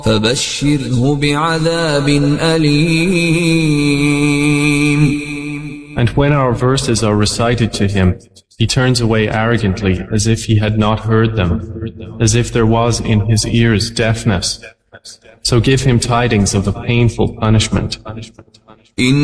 فبشره بعذاب أليم. And when our verses are recited to him, he turns away arrogantly as if he had not heard them, as if there was in his ears deafness. So give him tidings of a painful punishment.